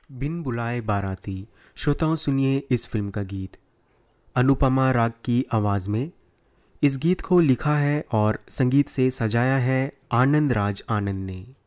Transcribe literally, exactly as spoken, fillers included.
बिन बुलाए बाराती। श्रोताओं सुनिए इस फिल्म का गीत अनुपमा राग की आवाज़ में। इस गीत को लिखा है और संगीत से सजाया है आनंद राज आनंद ने।